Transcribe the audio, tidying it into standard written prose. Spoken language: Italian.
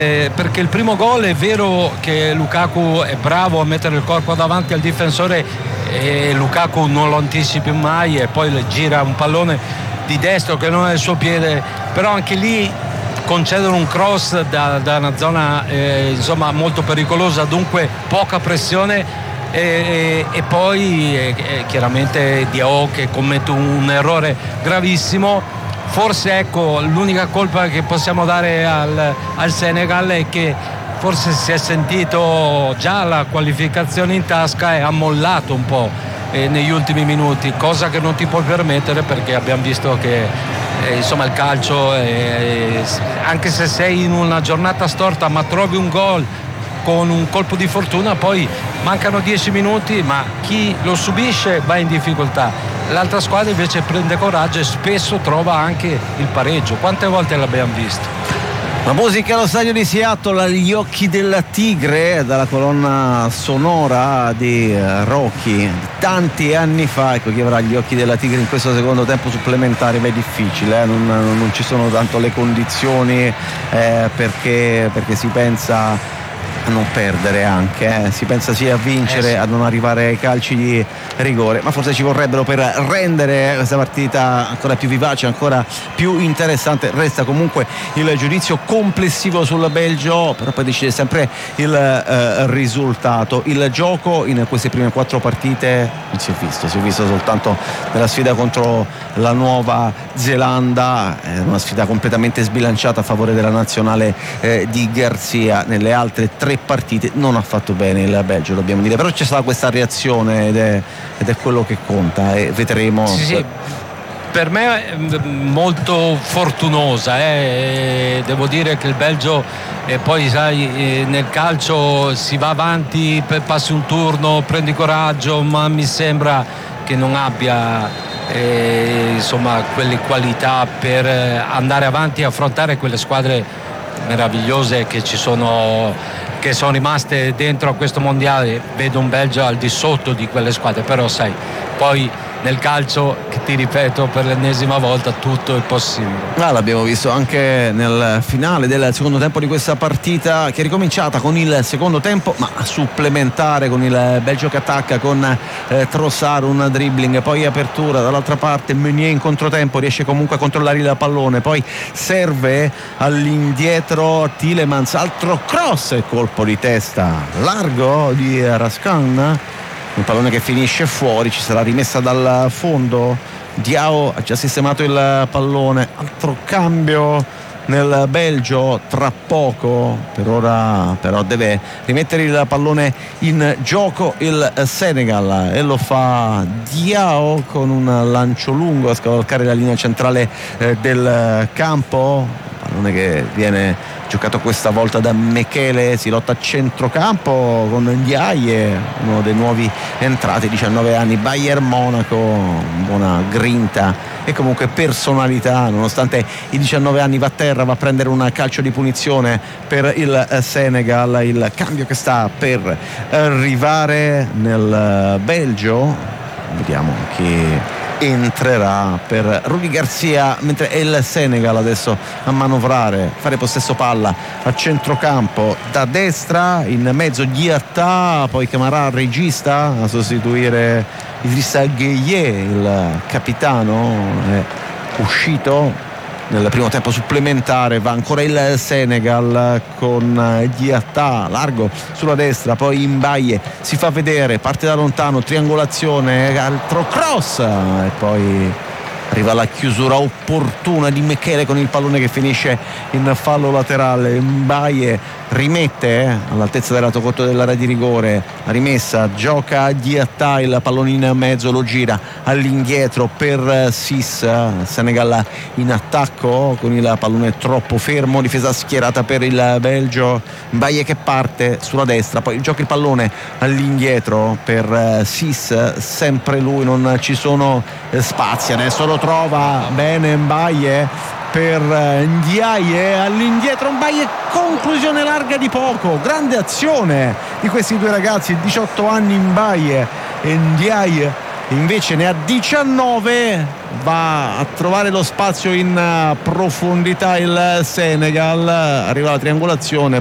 perché il primo gol è vero che Lukaku è bravo a mettere il corpo davanti al difensore e Lukaku non lo anticipi mai e poi le gira un pallone di destro che non è il suo piede, però anche lì concedono un cross da una zona insomma molto pericolosa, dunque poca pressione e poi chiaramente Diao che commette un errore gravissimo. Forse ecco l'unica colpa che possiamo dare al Senegal è che forse si è sentito già la qualificazione in tasca e ha mollato un po' negli ultimi minuti, cosa che non ti puoi permettere perché abbiamo visto che insomma il calcio anche se sei in una giornata storta ma trovi un gol con un colpo di fortuna, poi mancano 10 minuti ma chi lo subisce va in difficoltà, l'altra squadra invece prende coraggio e spesso trova anche il pareggio. Quante volte l'abbiamo visto? La musica allo stadio di Seattle, Gli occhi della tigre, dalla colonna sonora di Rocky tanti anni fa. Ecco, chi avrà gli occhi della tigre in questo secondo tempo supplementare? Beh, è difficile, non ci sono tanto le condizioni perché si pensa a non perdere anche, si pensa sia a vincere, sì, a non arrivare ai calci di rigore, ma forse ci vorrebbero per rendere questa partita ancora più vivace, ancora più interessante. Resta comunque il giudizio complessivo sul Belgio, però poi decide sempre il risultato. Il gioco in queste prime 4 partite non si è visto soltanto nella sfida contro la Nuova Zelanda, una sfida completamente sbilanciata a favore della nazionale di Garcia. Nelle altre 3 partite non ha fatto bene il Belgio, dobbiamo dire, però c'è stata questa reazione ed è quello che conta e vedremo. Sì. Per me è molto fortunosa, devo dire che il Belgio poi sai nel calcio si va avanti, passi un turno, prendi coraggio, ma mi sembra che non abbia insomma quelle qualità per andare avanti e affrontare quelle squadre meravigliose che sono rimaste dentro a questo mondiale. Vedo un Belgio al di sotto di quelle squadre, però sai, poi nel calcio, che ti ripeto per l'ennesima volta, tutto è possibile. L'abbiamo visto anche nel finale del secondo tempo di questa partita, che è ricominciata con il secondo tempo ma supplementare, con il Belgio che attacca con Trossard, un dribbling, poi apertura dall'altra parte, Meunier in controtempo riesce comunque a controllare il pallone, poi serve all'indietro Tielemans, altro cross e colpo di testa largo di Rascan, un pallone che finisce fuori. Ci sarà rimessa dal fondo, Diao ha già sistemato il pallone, altro cambio nel Belgio tra poco, per ora però deve rimettere il pallone in gioco il Senegal e lo fa Diao con un lancio lungo a scavalcare la linea centrale del campo, pallone che viene giocato questa volta da Mechele, si lotta a centrocampo con Ndiaye, uno dei nuovi entrati, 19 anni, Bayern Monaco, buona grinta e comunque personalità, nonostante i 19 anni va a terra, va a prendere un calcio di punizione per il Senegal. Il cambio che sta per arrivare nel Belgio, vediamo chi entrerà per Rudi Garcia, mentre è il Senegal adesso a manovrare, fare possesso palla a centrocampo da destra, in mezzo Diatta, poi Camara regista a sostituire Idrissa Gueye, il capitano è uscito nel primo tempo supplementare. Va ancora il Senegal con Diatta largo sulla destra, poi Mbaye si fa vedere, parte da lontano, triangolazione, altro cross e poi arriva la chiusura opportuna di Mechele con il pallone che finisce in fallo laterale. Mbaye rimette all'altezza del lato corto dell'area di rigore, la rimessa, gioca a Diatta, il pallone in mezzo, lo gira all'indietro per Sis. Senegal in attacco con il pallone troppo fermo, difesa schierata per il Belgio. Mbaye che parte sulla destra, poi gioca il pallone all'indietro per Sis, sempre lui, non ci sono spazi, adesso lo trova bene Mbaye per Ndiaye, all'indietro Mbaye, conclusione larga di poco. Grande azione di questi due ragazzi, 18 anni Mbaye e Ndiaye invece ne ha 19, va a trovare lo spazio in profondità il Senegal, arriva la triangolazione,